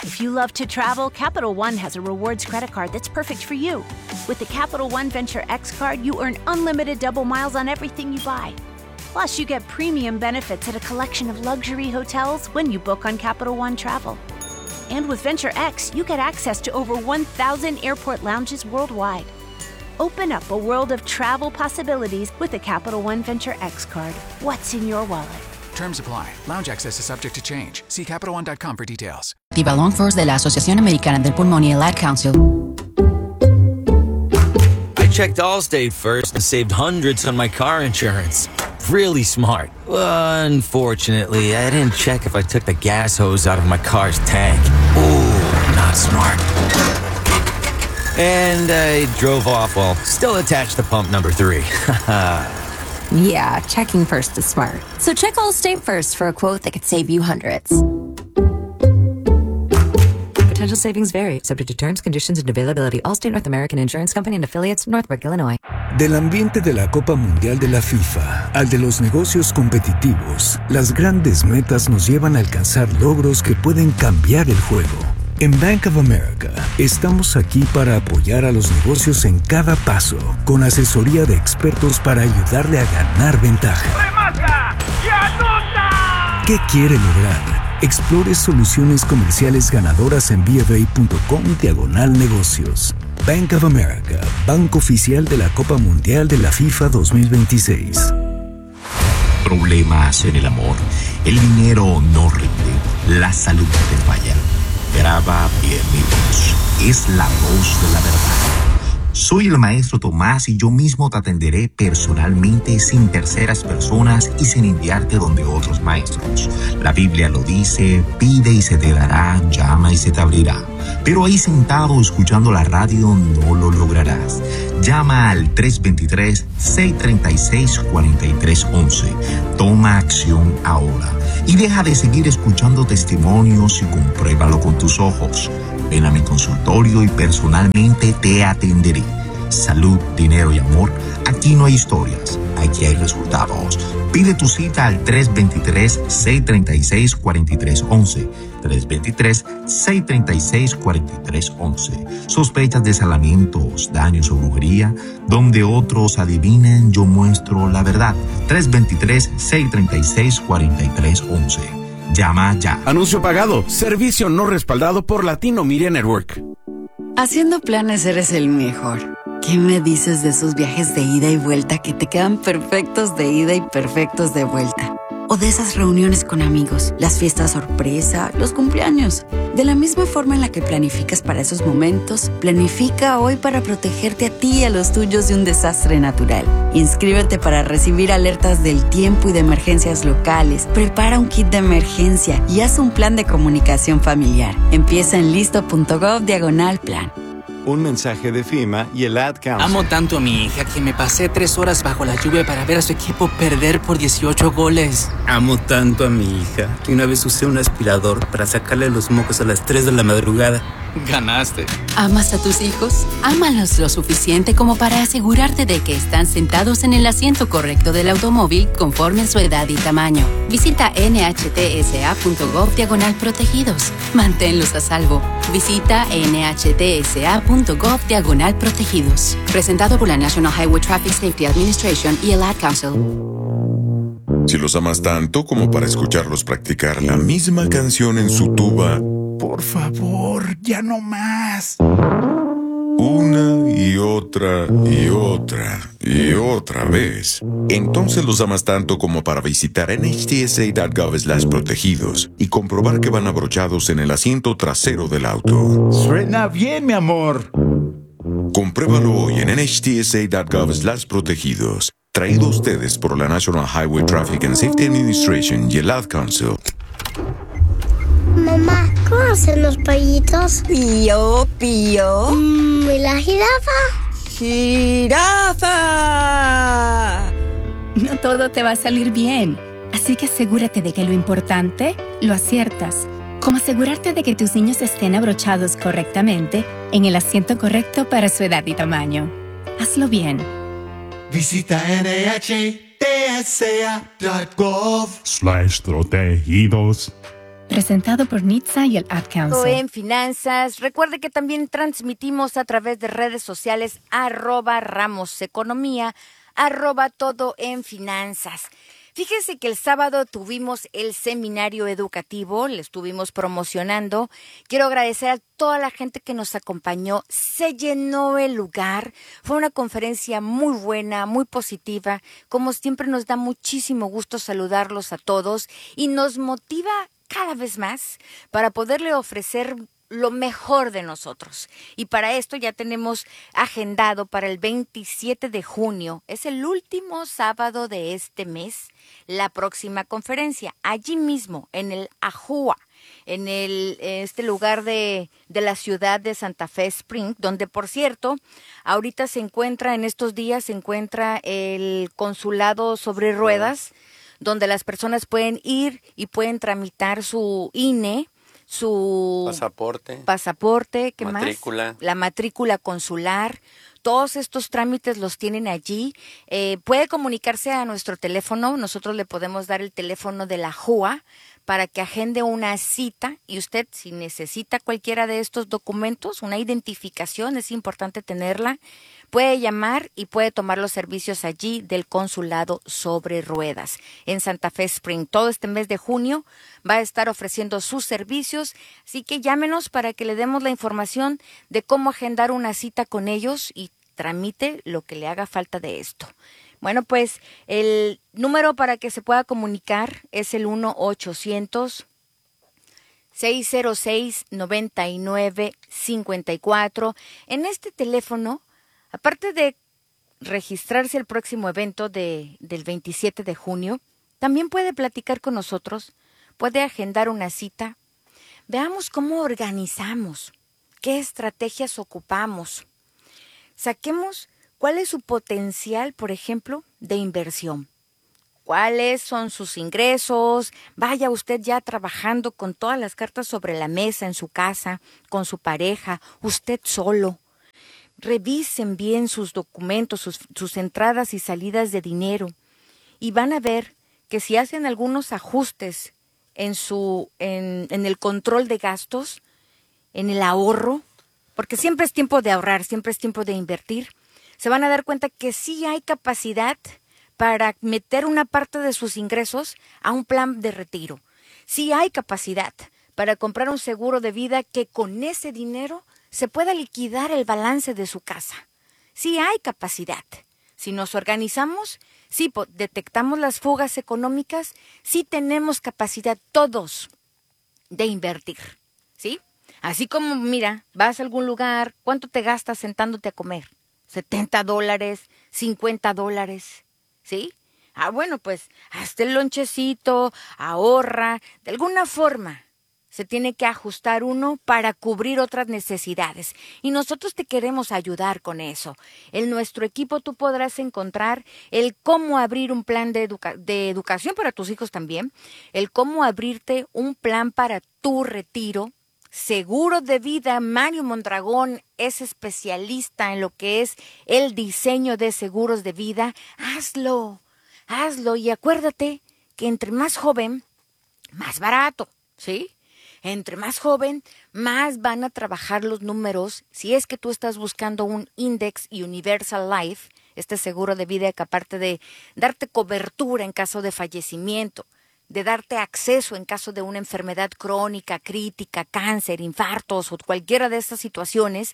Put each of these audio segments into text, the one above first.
If you love to travel, Capital One has a rewards credit card that's perfect for you. With the Capital One Venture X card, you earn unlimited double miles on everything you buy. Plus, you get premium benefits at a collection of luxury hotels when you book on Capital One Travel. And with Venture X, you get access to over 1,000 airport lounges worldwide. Open up a world of travel possibilities with the Capital One Venture X card. What's in your wallet? Terms apply. Lounge access is subject to change. See CapitalOne.com for details. Long Force de la Asociación Americana del Pulmón y el Ad Council. I checked Allstate first and saved hundreds on my car insurance. Really smart. Unfortunately, I didn't check if I took the gas hose out of my car's tank. Ooh, not smart. And I drove off while still attached to pump number 3. Yeah, checking first is smart. So check Allstate first for a quote that could save you hundreds. Potential savings vary, subject to terms, conditions, and availability. Allstate North American Insurance Company and affiliates, Northbrook, Illinois. Del ambiente de la Copa Mundial de la FIFA al de los negocios competitivos, las grandes metas nos llevan a alcanzar logros que pueden cambiar el juego. En Bank of America, estamos aquí para apoyar a los negocios en cada paso, con asesoría de expertos para ayudarle a ganar ventaja. ¡Remata! ¡Y anota! ¿Qué quiere lograr? Explore soluciones comerciales ganadoras en BofA.com/negocios. Bank of America, banco oficial de la Copa Mundial de la FIFA 2026. Problemas en el amor. El dinero no rinde. La salud te falla. Graba bien mi voz. Es la voz de la verdad. Soy el maestro Tomás y yo mismo te atenderé personalmente sin terceras personas y sin enviarte donde otros maestros. La Biblia lo dice, pide y se te dará, llama y se te abrirá. Pero ahí sentado escuchando la radio no lo lograrás. Llama al 323-636-4311. Toma acción ahora. Y deja de seguir escuchando testimonios y compruébalo con tus ojos. Ven a mi consultorio y personalmente te atenderé. Salud, dinero y amor. Aquí no hay historias, aquí hay resultados. Pide tu cita al 323-636-4311. 323-636-4311. ¿Sospechas de desalamientos, daños o brujería? Donde otros adivinen, yo muestro la verdad. 323-636-4311. Llama ya. Anuncio pagado. Servicio no respaldado por Latino Media Network. Haciendo planes eres el mejor. ¿Qué me dices de esos viajes de ida y vuelta que te quedan perfectos de ida y perfectos de vuelta? O de esas reuniones con amigos, las fiestas sorpresa, los cumpleaños. De la misma forma en la que planificas para esos momentos, planifica hoy para protegerte a ti y a los tuyos de un desastre natural. Inscríbete para recibir alertas del tiempo y de emergencias locales. Prepara un kit de emergencia y haz un plan de comunicación familiar. Empieza en listo.gov/plan. Un mensaje de FEMA y el Ad Council. Amo tanto a mi hija que me pasé 3 horas bajo la lluvia para ver a su equipo perder por 18 goles. Amo tanto a mi hija que una vez usé un aspirador para sacarle los mocos a las 3 de la madrugada. Ganaste. ¿Amas a tus hijos? Ámalos lo suficiente como para asegurarte de que están sentados en el asiento correcto del automóvil conforme a su edad y tamaño. Visita nhtsa.gov/protegidos. Manténlos a salvo. Visita nhtsa.gov/protegidos. Presentado por la National Highway Traffic Safety Administration y el Ad Council. Si los amas tanto como para escucharlos practicar la misma canción en su tuba, por favor, ya no más. Una y otra y otra y otra vez. Entonces los amas tanto como para visitar nhtsa.gov/protegidos y comprobar que van abrochados en el asiento trasero del auto. Suena bien, mi amor. Compruébalo hoy en nhtsa.gov/protegidos. Traído a ustedes por la National Highway Traffic and Safety Administration y el Ad Council. Mamá, ¿cómo hacen los pollitos? Pío, pío. ¿Y la jirafa? ¡Jirafa! No todo te va a salir bien, así que asegúrate de que lo importante lo aciertas. Como asegurarte de que tus niños estén abrochados correctamente en el asiento correcto para su edad y tamaño. Hazlo bien. Visita nhtsa.gov/protegidos. Presentado por NHTSA y el Ad Council. En finanzas, recuerde que también transmitimos a través de redes sociales @RamosEconomía, @todo en finanzas. Fíjense que el sábado tuvimos el seminario educativo, le estuvimos promocionando. Quiero agradecer a toda la gente que nos acompañó. Se llenó el lugar. Fue una conferencia muy buena, muy positiva. Como siempre nos da muchísimo gusto saludarlos a todos y nos motiva cada vez más para poderle ofrecer lo mejor de nosotros. Y para esto ya tenemos agendado para el 27 de junio, es el último sábado de este mes, la próxima conferencia, allí mismo, en el AJUA, en este lugar de la ciudad de Santa Fe Spring, donde, por cierto, ahorita en estos días se encuentra el consulado sobre ruedas, donde las personas pueden ir y pueden tramitar su INE, su pasaporte, ¿qué matrícula. más? La matrícula consular. Todos estos trámites los tienen allí. Puede comunicarse a nuestro teléfono. Nosotros le podemos dar el teléfono de la JUA para que agende una cita. Y usted, si necesita cualquiera de estos documentos, una identificación, es importante tenerla, puede llamar y puede tomar los servicios allí del Consulado sobre Ruedas en Santa Fe Spring. Todo este mes de junio va a estar ofreciendo sus servicios, así que llámenos para que le demos la información de cómo agendar una cita con ellos y tramite lo que le haga falta de esto. Bueno, pues el número para que se pueda comunicar es el 1-800-606-9954. En este teléfono, aparte de registrarse el próximo evento del 27 de junio, también puede platicar con nosotros, puede agendar una cita. Veamos cómo organizamos, qué estrategias ocupamos. Saquemos cuál es su potencial, por ejemplo, de inversión. ¿Cuáles son sus ingresos? Vaya usted ya trabajando con todas las cartas sobre la mesa en su casa, con su pareja, usted solo. Revisen bien sus documentos, sus entradas y salidas de dinero y van a ver que si hacen algunos ajustes en el control de gastos, en el ahorro, porque siempre es tiempo de ahorrar, siempre es tiempo de invertir, se van a dar cuenta que sí hay capacidad para meter una parte de sus ingresos a un plan de retiro. Sí hay capacidad para comprar un seguro de vida que con ese dinero se pueda liquidar el balance de su casa. Sí hay capacidad. Si nos organizamos, si detectamos las fugas económicas, sí tenemos capacidad todos de invertir, ¿sí? Así como, mira, vas a algún lugar, ¿cuánto te gastas sentándote a comer? $70, $50, ¿sí? Bueno, pues hazte el lonchecito, ahorra, de alguna forma se tiene que ajustar uno para cubrir otras necesidades. Y nosotros te queremos ayudar con eso. En nuestro equipo tú podrás encontrar el cómo abrir un plan de educación para tus hijos también, el cómo abrirte un plan para tu retiro. Seguro de vida, Mario Mondragón es especialista en lo que es el diseño de seguros de vida. Hazlo y acuérdate que entre más joven, más barato, ¿sí? Entre más joven, más van a trabajar los números. Si es que tú estás buscando un Index Universal Life, este seguro de vida que aparte de darte cobertura en caso de fallecimiento, de darte acceso en caso de una enfermedad crónica, crítica, cáncer, infartos o cualquiera de estas situaciones,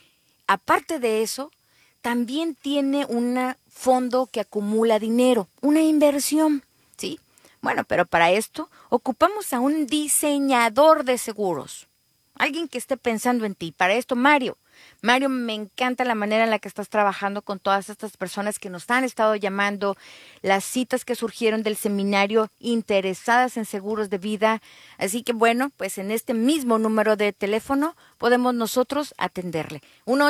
aparte de eso, también tiene un fondo que acumula dinero, una inversión, ¿sí? Bueno, pero para esto ocupamos a un diseñador de seguros, alguien que esté pensando en ti. Para esto, Mario, me encanta la manera en la que estás trabajando con todas estas personas que nos han estado llamando, las citas que surgieron del seminario interesadas en seguros de vida. Así que bueno, pues en este mismo número de teléfono podemos nosotros atenderle.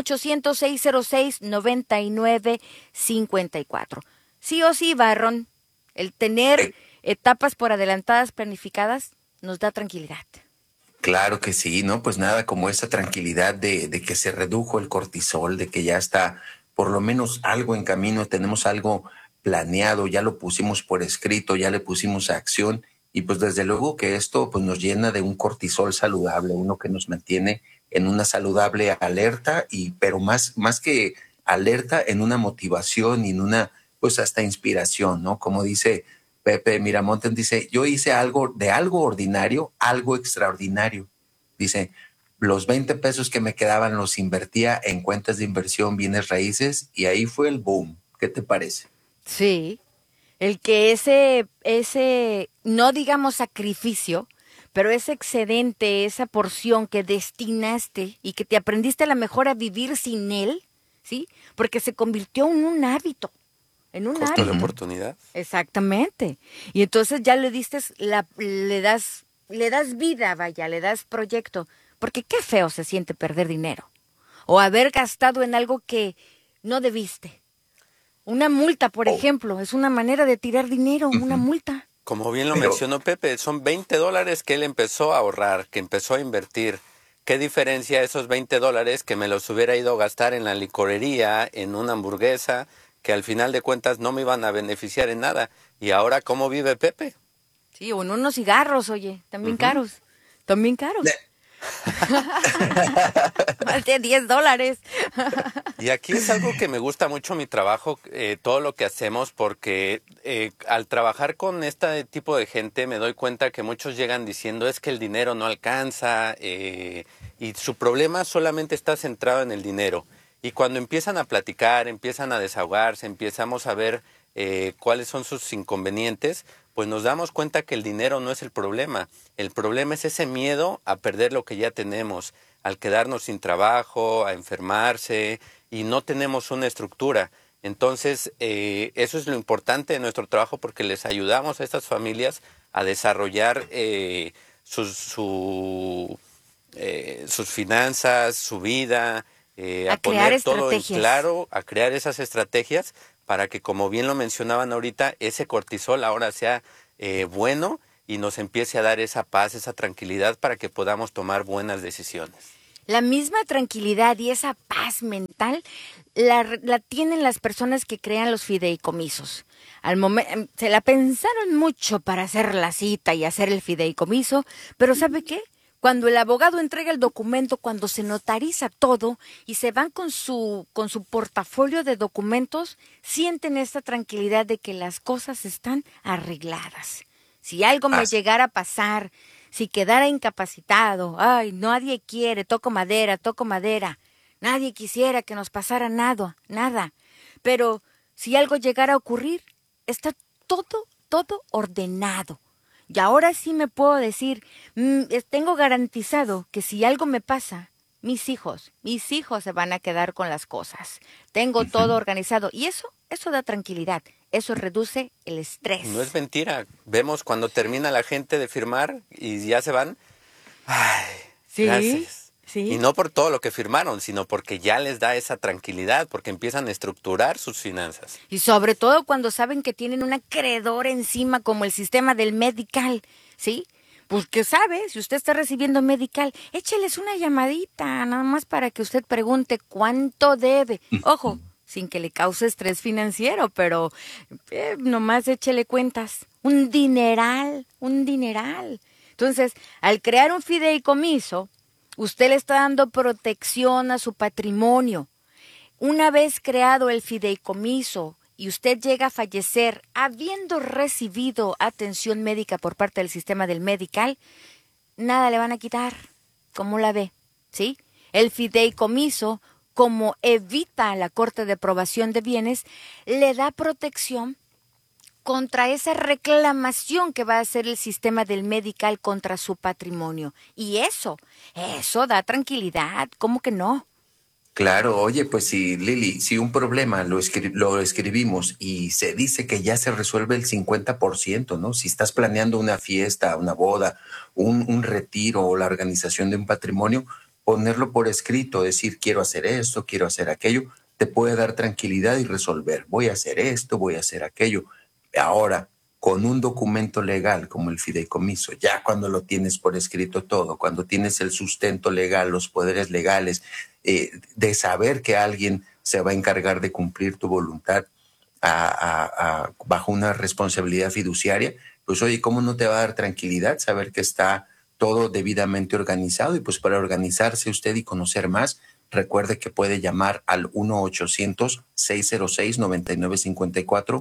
1-800-606-9954. Sí o sí, Barron, el tener etapas por adelantadas planificadas nos da tranquilidad. Claro que sí, ¿no? Pues nada como esa tranquilidad de que se redujo el cortisol, de que ya está por lo menos algo en camino, tenemos algo planeado, ya lo pusimos por escrito, ya le pusimos a acción Y pues desde luego que esto pues nos llena de un cortisol saludable, uno que nos mantiene en una saludable alerta, pero más que alerta, en una motivación y en una pues hasta inspiración, ¿no? Como dice Pepe Miramontes, dice, yo hice algo ordinario, algo extraordinario. Dice, los 20 pesos que me quedaban los invertía en cuentas de inversión, bienes raíces, y ahí fue el boom. ¿Qué te parece? Sí, el que ese, no digamos sacrificio, pero ese excedente, esa porción que destinaste y que te aprendiste a lo mejor a vivir sin él, ¿sí? Porque se convirtió en un hábito. En un costo hábito. de oportunidad. Exactamente. Y entonces ya le das vida, vaya, le das proyecto. Porque qué feo se siente perder dinero. O haber gastado en algo que no debiste. Una multa, por ejemplo, es una manera de tirar dinero, una multa. Como bien lo mencionó Pepe, son $20 que él empezó a ahorrar, que empezó a invertir. ¿Qué diferencia esos $20 que me los hubiera ido a gastar en la licorería, en una hamburguesa, que al final de cuentas no me iban a beneficiar en nada? ¿Y ahora cómo vive Pepe? Sí, o en unos cigarros, oye, también caros. También caros. Más de $10. Y aquí es algo que me gusta mucho mi trabajo, todo lo que hacemos, porque al trabajar con este tipo de gente me doy cuenta que muchos llegan diciendo es que el dinero no alcanza y su problema solamente está centrado en el dinero. Y cuando empiezan a platicar, empiezan a desahogarse, empezamos a ver cuáles son sus inconvenientes, pues nos damos cuenta que el dinero no es el problema. El problema es ese miedo a perder lo que ya tenemos, al quedarnos sin trabajo, a enfermarse y no tenemos una estructura. Entonces, eso es lo importante de nuestro trabajo porque les ayudamos a estas familias a desarrollar sus finanzas, su vida, a poner todo en claro, a crear esas estrategias para que, como bien lo mencionaban ahorita, ese cortisol ahora sea bueno y nos empiece a dar esa paz, esa tranquilidad para que podamos tomar buenas decisiones. La misma tranquilidad y esa paz mental la tienen las personas que crean los fideicomisos. Al momento se la pensaron mucho para hacer la cita y hacer el fideicomiso, pero ¿sabe qué? Cuando el abogado entrega el documento, cuando se notariza todo y se van con su portafolio de documentos, sienten esta tranquilidad de que las cosas están arregladas. Si algo me llegara a pasar, si quedara incapacitado, ay, nadie quiere, toco madera, nadie quisiera que nos pasara nada. Pero si algo llegara a ocurrir, está todo ordenado. Y ahora sí me puedo decir, tengo garantizado que si algo me pasa, mis hijos se van a quedar con las cosas. Tengo todo organizado. Y eso da tranquilidad. Eso reduce el estrés. No es mentira. Vemos cuando termina la gente de firmar y ya se van. Ay, sí, gracias. Sí. Y no por todo lo que firmaron, sino porque ya les da esa tranquilidad, porque empiezan a estructurar sus finanzas. Y sobre todo cuando saben que tienen un acreedor encima como el sistema del Medical, ¿sí? Pues que sabe, si usted está recibiendo Medical, écheles una llamadita, nada más para que usted pregunte cuánto debe. Ojo, sin que le cause estrés financiero, pero nomás échele cuentas. Un dineral. Entonces, al crear un fideicomiso, usted le está dando protección a su patrimonio. Una vez creado el fideicomiso y usted llega a fallecer habiendo recibido atención médica por parte del sistema del Medical, nada le van a quitar. ¿Cómo la ve? ¿Sí? El fideicomiso, como evita la Corte de Aprobación de Bienes, le da protección contra esa reclamación que va a hacer el sistema del Medical contra su patrimonio. Y eso da tranquilidad, ¿cómo que no? Claro, oye, pues si Lili, si un problema lo escribimos y se dice que ya se resuelve el 50%, ¿no? Si estás planeando una fiesta, una boda, un retiro o la organización de un patrimonio, ponerlo por escrito, decir quiero hacer esto, quiero hacer aquello, te puede dar tranquilidad y resolver. Voy a hacer esto, voy a hacer aquello. Ahora, con un documento legal como el fideicomiso, ya cuando lo tienes por escrito todo, cuando tienes el sustento legal, los poderes legales, de saber que alguien se va a encargar de cumplir tu voluntad bajo una responsabilidad fiduciaria, pues oye, ¿cómo no te va a dar tranquilidad saber que está todo debidamente organizado? Y pues para organizarse usted y conocer más, recuerde que puede llamar al 1-800-606-9954,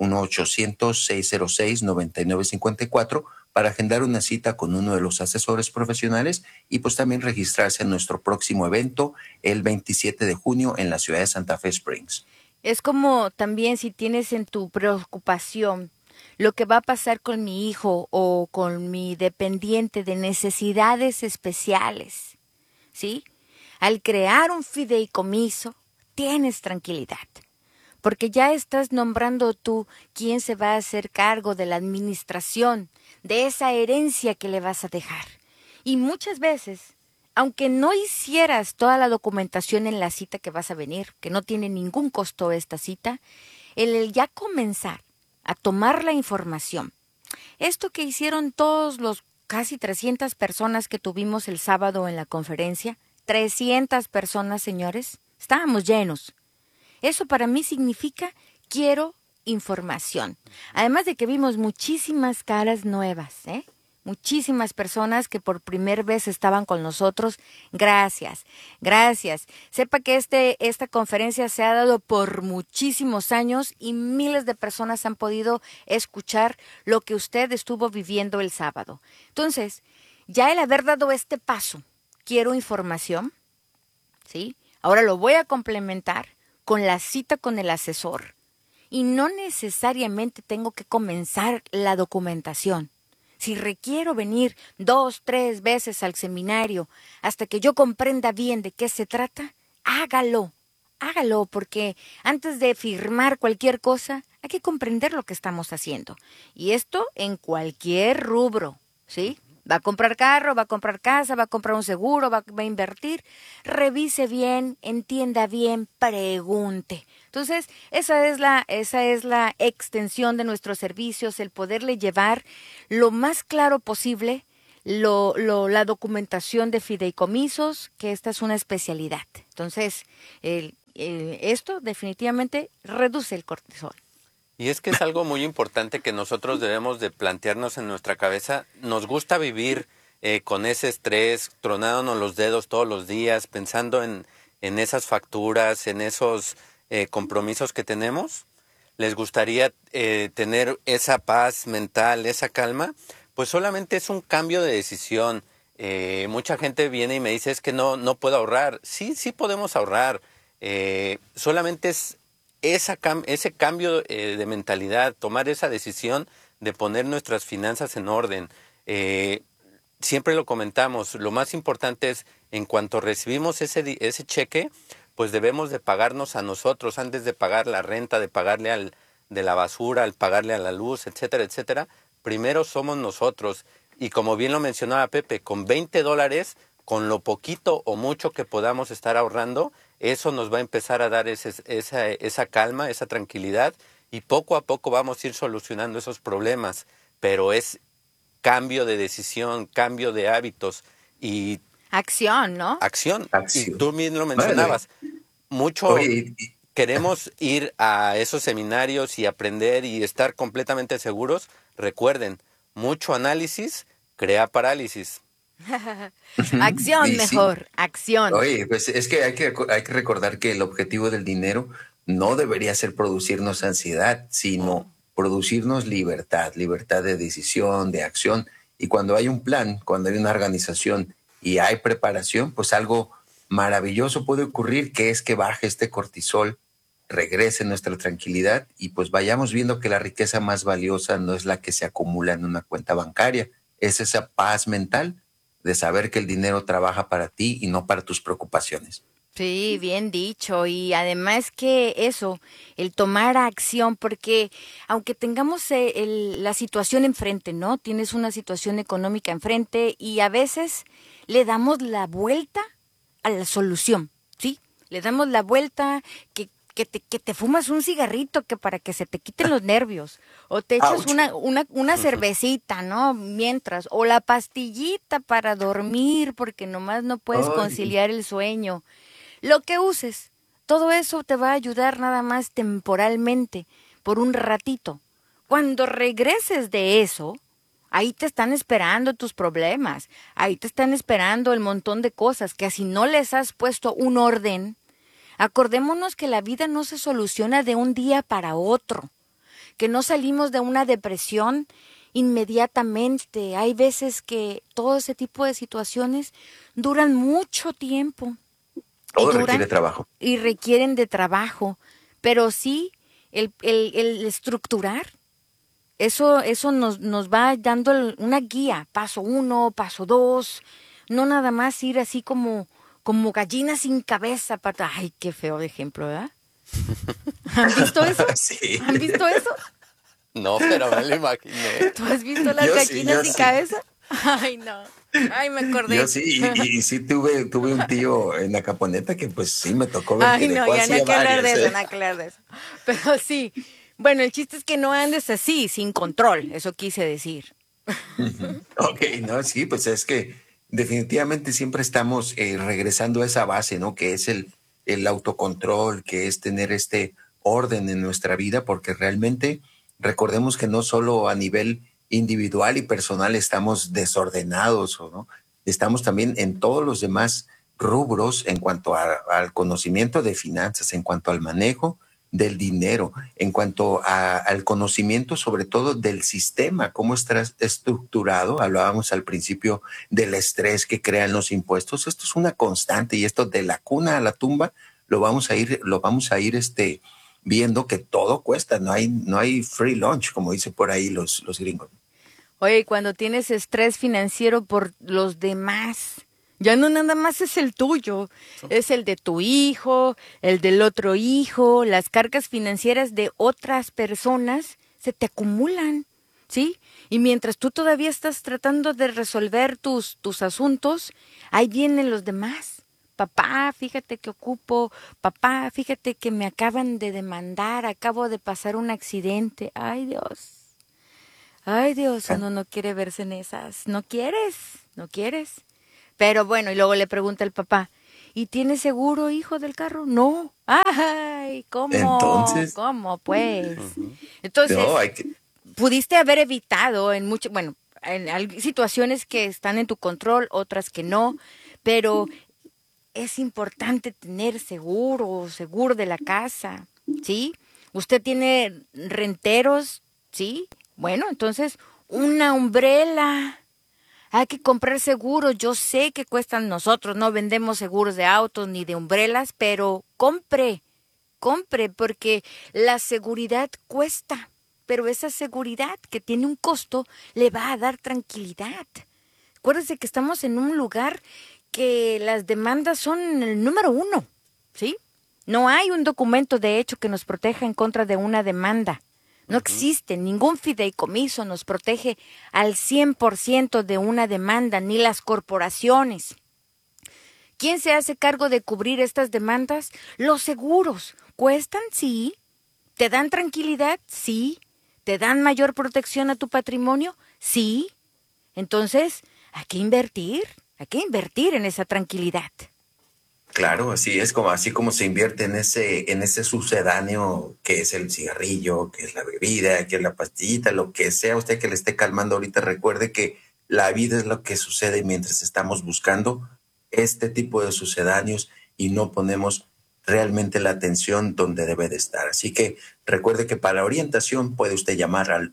1-800-606-9954 para agendar una cita con uno de los asesores profesionales y pues también registrarse en nuestro próximo evento el 27 de junio en la ciudad de Santa Fe Springs. Es como también si tienes en tu preocupación lo que va a pasar con mi hijo o con mi dependiente de necesidades especiales, ¿sí? Al crear un fideicomiso, tienes tranquilidad, porque ya estás nombrando tú quién se va a hacer cargo de la administración de esa herencia que le vas a dejar. Y muchas veces, aunque no hicieras toda la documentación en la cita que vas a venir, que no tiene ningún costo esta cita, el ya comenzar a tomar la información. Esto que hicieron todos los casi 300 personas que tuvimos el sábado en la conferencia, 300 personas, señores, estábamos llenos. Eso para mí significa quiero información. Además de que vimos muchísimas caras nuevas, muchísimas personas que por primera vez estaban con nosotros. Gracias, gracias. Sepa que esta conferencia se ha dado por muchísimos años y miles de personas han podido escuchar lo que usted estuvo viviendo el sábado. Entonces, ya el haber dado este paso, quiero información, ¿sí? Ahora lo voy a complementar con la cita con el asesor. Y no necesariamente tengo que comenzar la documentación. Si requiero venir 2, 3 veces al seminario hasta que yo comprenda bien de qué se trata, hágalo, porque antes de firmar cualquier cosa hay que comprender lo que estamos haciendo. Y esto en cualquier rubro, ¿sí? Va a comprar carro, va a comprar casa, va a comprar un seguro, va a invertir. Revise bien, entienda bien, pregunte. Entonces, esa es la extensión de nuestros servicios, el poderle llevar lo más claro posible la documentación de fideicomisos, que esta es una especialidad. Entonces, esto definitivamente reduce el cortisol. Y es que es algo muy importante que nosotros debemos de plantearnos en nuestra cabeza. Nos gusta vivir con ese estrés, tronándonos los dedos todos los días, pensando en esas facturas, en esos compromisos que tenemos. ¿Les gustaría tener esa paz mental, esa calma? Pues solamente es un cambio de decisión. Mucha gente viene y me dice, es que no puedo ahorrar. Sí podemos ahorrar. Solamente es ese cambio de mentalidad, tomar esa decisión de poner nuestras finanzas en orden. Siempre lo comentamos, lo más importante es, en cuanto recibimos ese cheque, pues debemos de pagarnos a nosotros antes de pagar la renta, de pagarle de la basura, al pagarle a la luz, etcétera, etcétera. Primero somos nosotros. Y como bien lo mencionaba Pepe, con $20, con lo poquito o mucho que podamos estar ahorrando, eso nos va a empezar a dar esa calma, esa tranquilidad, y poco a poco vamos a ir solucionando esos problemas. Pero es cambio de decisión, cambio de hábitos y... Acción, ¿no? Acción. Y tú mismo lo mencionabas. Mucho queremos ir a esos seminarios y aprender y estar completamente seguros. Recuerden, mucho análisis crea parálisis. Acción mejor, acción. Oye, pues es que hay que recordar que el objetivo del dinero no debería ser producirnos ansiedad, sino producirnos libertad de decisión, de acción. Y cuando hay un plan, cuando hay una organización y hay preparación, pues algo maravilloso puede ocurrir, que es que baje este cortisol, regrese nuestra tranquilidad y pues vayamos viendo que la riqueza más valiosa no es la que se acumula en una cuenta bancaria, es esa paz mental de saber que el dinero trabaja para ti y no para tus preocupaciones. Sí, bien dicho. Y además que eso, el tomar acción, porque aunque tengamos la situación enfrente, ¿no? Tienes una situación económica enfrente y a veces le damos la vuelta a la solución, ¿sí? Le damos la vuelta que te fumas un cigarrito que para que se te quiten los nervios, o te echas una cervecita, ¿no? Mientras, o la pastillita para dormir porque nomás no puedes conciliar el sueño. Lo que uses, todo eso te va a ayudar nada más temporalmente, por un ratito. Cuando regreses de eso, Ahí te están esperando tus problemas, ahí te están esperando el montón de cosas que si no les has puesto un orden, acordémonos que la vida no se soluciona de un día para otro, que no salimos de una depresión inmediatamente. Hay veces que todo ese tipo de situaciones duran mucho tiempo. Todo requiere trabajo. Y requieren de trabajo, pero sí el estructurar. Eso nos va dando una guía, paso 1, paso 2, no nada más ir así como gallina sin cabeza. Ay, qué feo de ejemplo, ¿verdad? ¿Han visto eso? Sí. ¿Han visto eso? No, pero me lo imaginé. ¿Tú has visto las gallinas sin cabeza? Ay, no. Ay, me acordé. Yo sí, y sí tuve un tío en la Caponeta que pues sí me tocó ver. Ay, que no, dejó ya así no hay a que hablar varias, de eso, ¿eh? no hay que hablar de eso. Pero sí, bueno, el chiste es que no andes así, sin control, eso quise decir. Ok, no, sí, pues es que definitivamente siempre estamos regresando a esa base, ¿no? Que es el autocontrol, que es tener este orden en nuestra vida, porque realmente recordemos que no solo a nivel individual y personal estamos desordenados, ¿no? Estamos también en todos los demás rubros en cuanto al conocimiento de finanzas, en cuanto al manejo del dinero, en cuanto al conocimiento sobre todo del sistema, cómo está estructurado. Hablábamos al principio del estrés que crean los impuestos. Esto es una constante y esto de la cuna a la tumba lo vamos a ir viendo que todo cuesta. No hay free lunch, como dicen por ahí los gringos. Oye, cuando tienes estrés financiero por los demás, ya no nada más es el tuyo, es el de tu hijo, el del otro hijo, las cargas financieras de otras personas se te acumulan, ¿sí? Y mientras tú todavía estás tratando de resolver tus asuntos, ahí vienen los demás. Papá, fíjate que ocupo, papá, fíjate que me acaban de demandar, acabo de pasar un accidente. Ay, Dios, uno no quiere verse en esas. No quieres. Pero bueno, y luego le pregunta el papá, ¿y tienes seguro, hijo, del carro? No. Ay, ¿cómo? Entonces, ¿cómo, pues? Entonces, no, pudiste haber evitado en hay situaciones que están en tu control, otras que no, pero es importante tener seguro de la casa, ¿sí? Usted tiene renteros, ¿sí? Bueno, entonces, una umbrella. Hay que comprar seguros. Yo sé que cuestan, nosotros no vendemos seguros de autos ni de umbrelas, pero compre, porque la seguridad cuesta. Pero esa seguridad que tiene un costo le va a dar tranquilidad. Acuérdense que estamos en un lugar que las demandas son el número 1, ¿sí? No hay un documento de hecho que nos proteja en contra de una demanda. No existe, ningún fideicomiso nos protege al 100% de una demanda, ni las corporaciones. ¿Quién se hace cargo de cubrir estas demandas? Los seguros. ¿Cuestan? Sí. ¿Te dan tranquilidad? Sí. ¿Te dan mayor protección a tu patrimonio? Sí. Entonces, hay que invertir en esa tranquilidad. Claro, así como se invierte en ese sucedáneo que es el cigarrillo, que es la bebida, que es la pastillita, lo que sea usted que le esté calmando ahorita. Recuerde que la vida es lo que sucede mientras estamos buscando este tipo de sucedáneos y no ponemos realmente la atención donde debe de estar. Así que recuerde que para orientación puede usted llamar al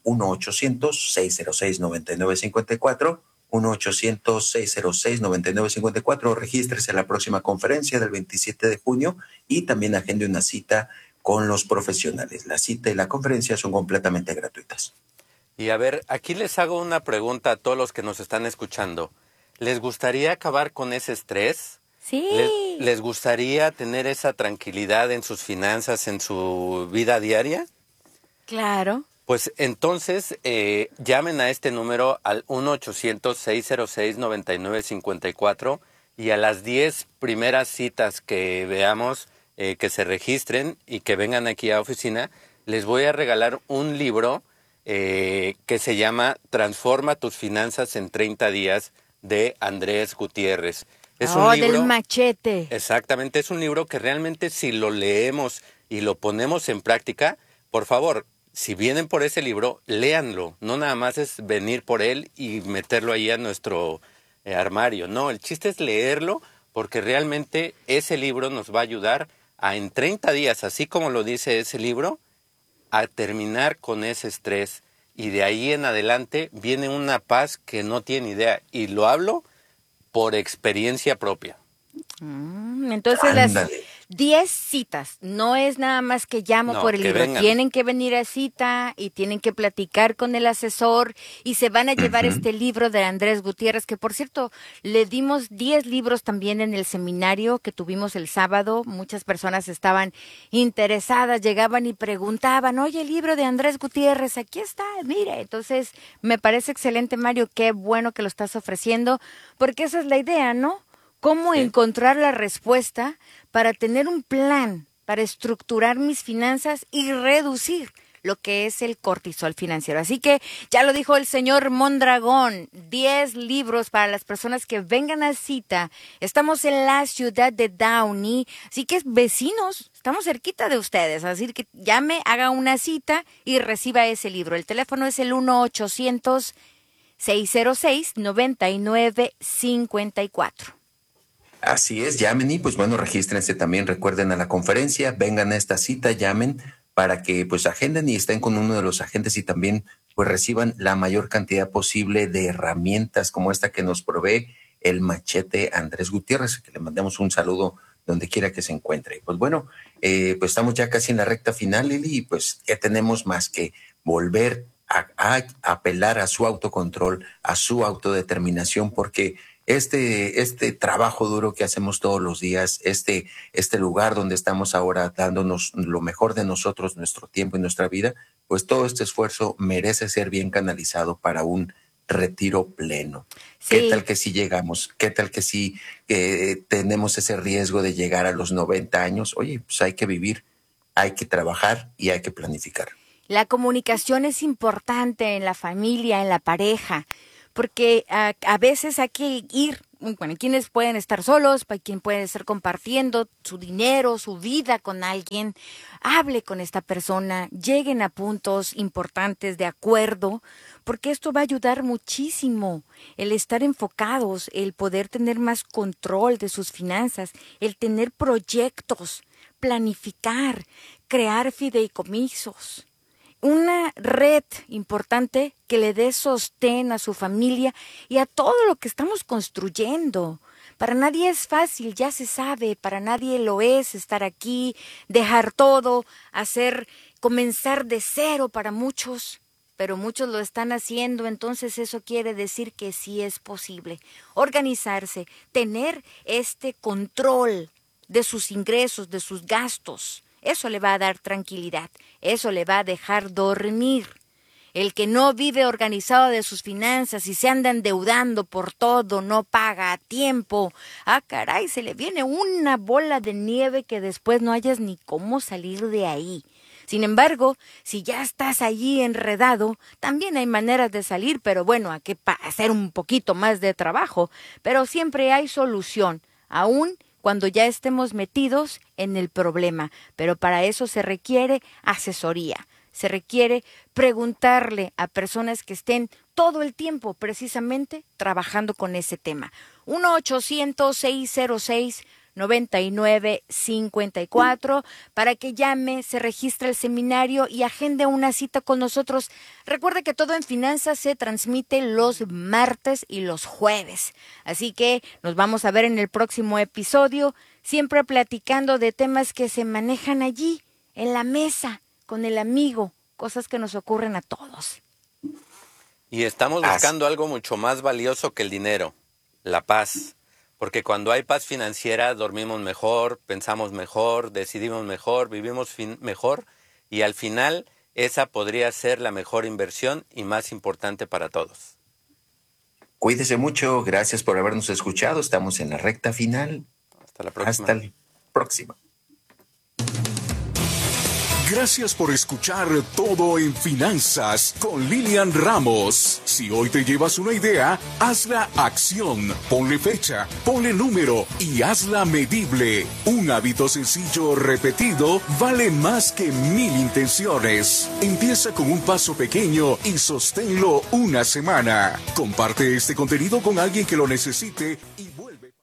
1-800-606-9954, 1-800-606-9954, regístrese a la próxima conferencia del 27 de junio y también agende una cita con los profesionales. La cita y la conferencia son completamente gratuitas. Y a ver, aquí les hago una pregunta a todos los que nos están escuchando. ¿Les gustaría acabar con ese estrés? Sí. ¿Les gustaría tener esa tranquilidad en sus finanzas, en su vida diaria? Claro. Pues entonces llamen a este número al 1-800-606-9954 y a las 10 primeras citas que veamos que se registren y que vengan aquí a oficina, les voy a regalar un libro que se llama Transforma tus finanzas en 30 días de Andrés Gutiérrez. Es un libro, del machete. Exactamente, es un libro que realmente si lo leemos y lo ponemos en práctica, por favor, si vienen por ese libro, léanlo. No nada más es venir por él y meterlo ahí a nuestro armario. No, el chiste es leerlo porque realmente ese libro nos va a ayudar a en 30 días, así como lo dice ese libro, a terminar con ese estrés. Y de ahí en adelante viene una paz que no tiene idea. Y lo hablo por experiencia propia. Entonces Ándale. las 10 citas, no es nada más que llamo No, por el que libro, vengan. tienen que venir a cita y tienen que platicar con el asesor y se van a llevar este libro de Andrés Gutiérrez, que por cierto, le dimos 10 libros también en el seminario que tuvimos el sábado. Muchas personas estaban interesadas, llegaban y preguntaban, oye, el libro de Andrés Gutiérrez, aquí está, mire. Entonces, me parece excelente, Mario, qué bueno que lo estás ofreciendo, porque esa es la idea, ¿no? Cómo encontrar la respuesta para tener un plan, para estructurar mis finanzas y reducir lo que es el cortisol financiero. Así que ya lo dijo el señor Mondragón, 10 libros para las personas que vengan a cita. Estamos en la ciudad de Downey, así que vecinos, estamos cerquita de ustedes. Así que llame, haga una cita y reciba ese libro. El teléfono es el 1-800-606-9954. Así es, llamen y pues bueno, regístrense también, recuerden a la conferencia, vengan a esta cita, llamen para que pues agenden y estén con uno de los agentes y también pues reciban la mayor cantidad posible de herramientas como esta que nos provee el machete Andrés Gutiérrez, que le mandamos un saludo donde quiera que se encuentre. Pues bueno, pues estamos ya casi en la recta final, Lili, y pues ya tenemos más que volver a apelar a su autocontrol, a su autodeterminación, porque este trabajo duro que hacemos todos los días, este lugar donde estamos ahora dándonos lo mejor de nosotros, nuestro tiempo y nuestra vida, pues todo este esfuerzo merece ser bien canalizado para un retiro pleno. Sí. ¿Qué tal que si llegamos? ¿Qué tal que si tenemos ese riesgo de llegar a los 90 años? Oye, pues hay que vivir, hay que trabajar y hay que planificar. La comunicación es importante en la familia, en la pareja, porque a veces hay que ir, bueno, quienes pueden estar solos, para quien puede estar compartiendo su dinero, su vida con alguien, hable con esta persona, lleguen a puntos importantes de acuerdo, porque esto va a ayudar muchísimo, el estar enfocados, el poder tener más control de sus finanzas, el tener proyectos, planificar, crear fideicomisos. Una red importante que le dé sostén a su familia y a todo lo que estamos construyendo. Para nadie es fácil, ya se sabe, para nadie lo es estar aquí, dejar todo, comenzar de cero para muchos, pero muchos lo están haciendo, entonces eso quiere decir que sí es posible. Organizarse, tener este control de sus ingresos, de sus gastos. Eso le va a dar tranquilidad, eso le va a dejar dormir. El que no vive organizado de sus finanzas y se anda endeudando por todo, no paga a tiempo, caray, se le viene una bola de nieve que después no hayas ni cómo salir de ahí. Sin embargo, si ya estás allí enredado, también hay maneras de salir, pero bueno, hay que hacer un poquito más de trabajo, pero siempre hay solución, aún cuando ya estemos metidos en el problema, pero para eso se requiere asesoría, se requiere preguntarle a personas que estén todo el tiempo precisamente trabajando con ese tema. 1-800-606-9954 para que llame, se registre el seminario y agende una cita con nosotros. Recuerde que Todo en Finanzas se transmite los martes y los jueves, así que nos vamos a ver en el próximo episodio, siempre platicando de temas que se manejan allí, en la mesa, con el amigo, cosas que nos ocurren a todos. Y estamos buscando algo mucho más valioso que el dinero, la paz. Porque cuando hay paz financiera, dormimos mejor, pensamos mejor, decidimos mejor, vivimos mejor. Y al final, esa podría ser la mejor inversión y más importante para todos. Cuídese mucho, gracias por habernos escuchado. Estamos en la recta final. Hasta la próxima. Hasta la próxima. Gracias por escuchar Todo en Finanzas con Lilian Ramos. Si hoy te llevas una idea, hazla acción. Ponle fecha, ponle número y hazla medible. Un hábito sencillo repetido vale más que 1000 intenciones. Empieza con un paso pequeño y sosténlo una semana. Comparte este contenido con alguien que lo necesite y vuelve.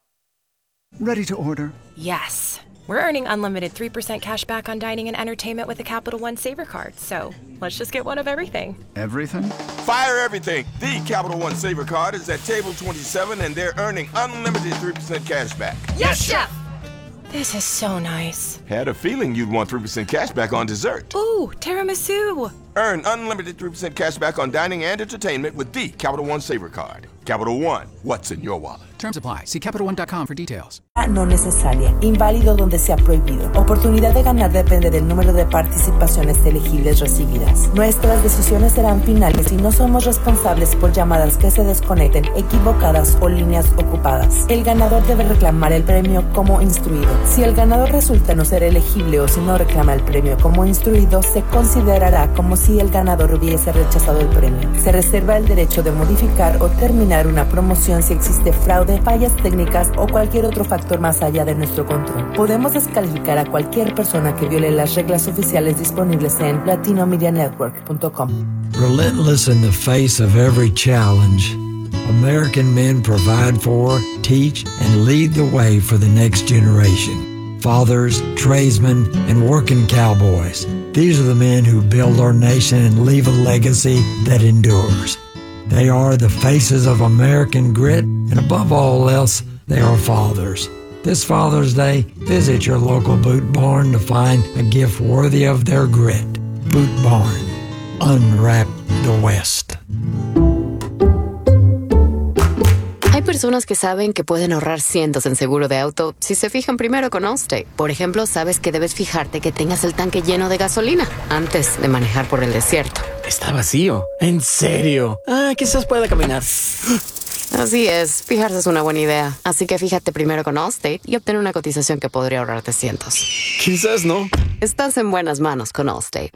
Ready to order? Yes. We're earning unlimited 3% cash back on dining and entertainment with the Capital One Saver Card, so let's just get one of everything. Everything? Fire everything! The Capital One Saver Card is at table 27 and they're earning unlimited 3% cash back. Yes, Chef! This is so nice. Had a feeling you'd want 3% cash back on dessert. Ooh, tiramisu! Earn unlimited 3% cash back on dining and entertainment with the Capital One Saver Card. Capital One, what's in your wallet? Terms apply. See CapitalOne.com for details. No necesaria. Inválido donde sea prohibido. Oportunidad de ganar depende del número de participaciones elegibles recibidas. Nuestras decisiones serán finales y no somos responsables por llamadas que se desconecten, equivocadas o líneas ocupadas. El ganador debe reclamar el premio como instruido. Si el ganador resulta no ser elegible o si no reclama el premio como instruido, se considerará como si el ganador hubiese rechazado el premio. Se reserva el derecho de modificar o terminar una promoción si existe fraude, fallas técnicas o cualquier otro factor más allá de nuestro control. Podemos descalificar a cualquier persona que viole las reglas oficiales disponibles en latinomedianetwork.com. Relentless in the face of every challenge, American men provide for, teach, and lead the way for the next generation. Fathers, tradesmen, and working cowboys. These are the men who build our nation and leave a legacy that endures. They are the faces of American grit, and above all else, they are fathers. This Father's Day, visit your local Boot Barn to find a gift worthy of their grit. Boot Barn. Unwrap the West. Hay personas que saben que pueden ahorrar cientos en seguro de auto si se fijan primero con Allstate. Por ejemplo, sabes que debes fijarte que tengas el tanque lleno de gasolina antes de manejar por el desierto. Está vacío. ¿En serio? Quizás pueda caminar. Así es, fijarse es una buena idea. Así que fíjate primero con Allstate y obtén una cotización que podría ahorrarte cientos. Quizás no. Estás en buenas manos con Allstate.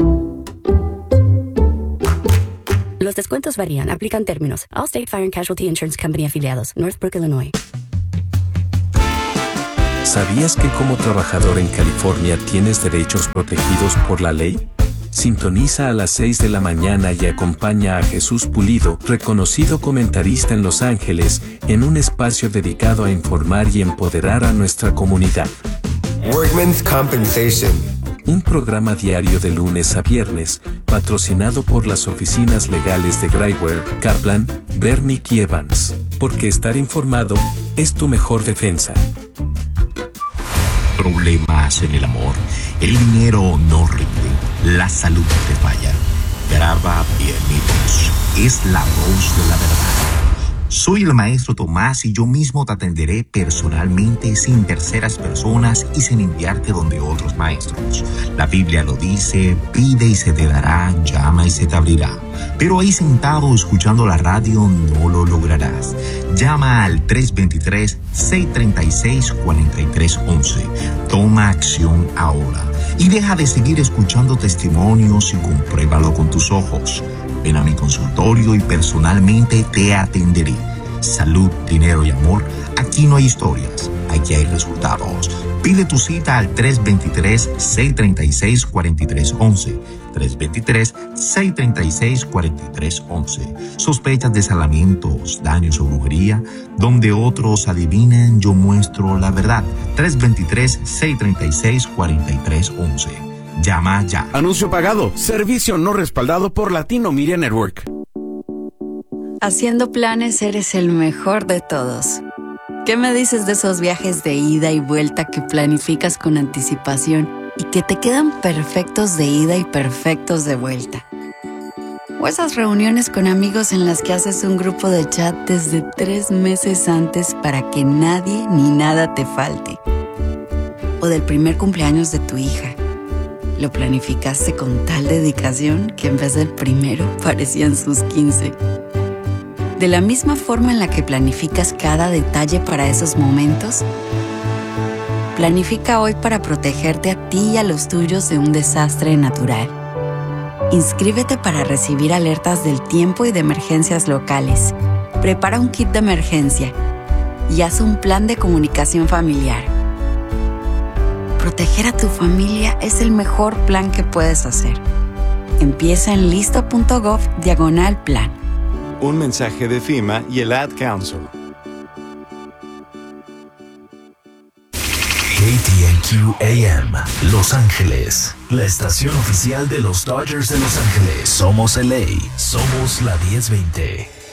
Los descuentos varían. Aplican términos. Allstate Fire and Casualty Insurance Company afiliados. Northbrook, Illinois. ¿Sabías que como trabajador en California tienes derechos protegidos por la ley? Sintoniza a las 6 de la mañana y acompaña a Jesús Pulido, reconocido comentarista en Los Ángeles, en un espacio dedicado a informar y empoderar a nuestra comunidad. Workman's Compensation. Un programa diario de lunes a viernes, patrocinado por las oficinas legales de Graiwer, Kaplan, Bernick y Evans. Porque estar informado es tu mejor defensa. Problemas en el amor. El dinero no rinde. La salud te falla. Graba bien mi voz. Es la voz de la verdad. Soy el maestro Tomás y yo mismo te atenderé personalmente, sin terceras personas y sin enviarte donde otros maestros. La Biblia lo dice: pide y se te dará, llama y se te abrirá. Pero ahí sentado escuchando la radio no lo lograrás. Llama al 323-636-4311. Toma acción ahora. Y deja de seguir escuchando testimonios y compruébalo con tus ojos. Ven a mi consultorio y personalmente te atenderé. Salud, dinero y amor. Aquí no hay historias, aquí hay resultados. Pide tu cita al 323-636-4311. 323-636-4311. ¿Sospechas de desalientos, daños o brujería? Donde otros adivinan, yo muestro la verdad. 323-636-4311. Llama ya. Anuncio pagado. Servicio no respaldado por Latino Media Network. Haciendo planes eres el mejor de todos. ¿Qué me dices de esos viajes de ida y vuelta que planificas con anticipación y que te quedan perfectos de ida y perfectos de vuelta? O esas reuniones con amigos en las que haces un grupo de chat desde 3 meses antes para que nadie ni nada te falte. O del primer cumpleaños de tu hija. Lo planificaste con tal dedicación que en vez del primero parecían sus 15. De la misma forma en la que planificas cada detalle para esos momentos, Planifica hoy para protegerte a ti y a los tuyos de un desastre natural. Inscríbete para recibir alertas del tiempo y de emergencias locales. Prepara un kit de emergencia y haz un plan de comunicación familiar. Proteger a tu familia es el mejor plan que puedes hacer. Empieza en listo.gov/plan. Un mensaje de FEMA y el Ad Council. KTNQ AM, Los Ángeles, la estación oficial de los Dodgers de Los Ángeles. Somos LA, somos la 1020.